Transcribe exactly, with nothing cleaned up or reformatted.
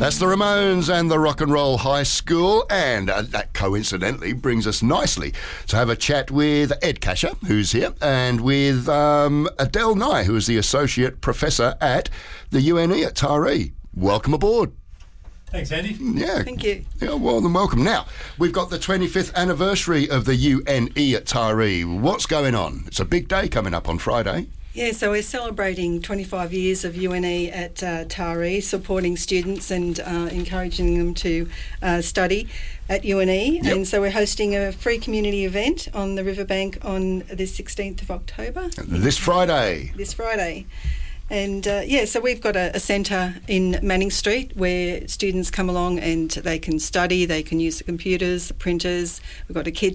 That's the Ramones and the Rock and Roll High School, and uh, that coincidentally brings us nicely to have a chat with Ed Kasher, who's here, and with um, Adele Nye, who is the Associate Professor at the U N E at Taree. Welcome aboard. Thanks, Andy. Yeah. Thank you. Yeah, well, then welcome. Now, we've got the twenty-fifth anniversary of the U N E at Taree. What's going on? It's a big day coming up on Friday. Yeah, so we're celebrating twenty-five years of U N E at uh, Taree, supporting students and uh, encouraging them to uh, study at U N E. Yep. And so we're hosting a free community event on the riverbank on the sixteenth of October. This Friday. This Friday. And uh, yeah, so we've got a, a centre in Manning Street where students come along and they can study, they can use the computers, the printers. We've got a kids